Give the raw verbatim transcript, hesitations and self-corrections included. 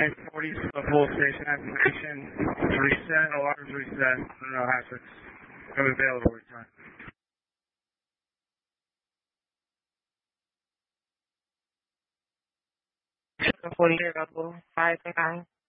ten forty, a full station activation. Reset, alarms reset. I don't know how it's available return. seven forty available. five and nine.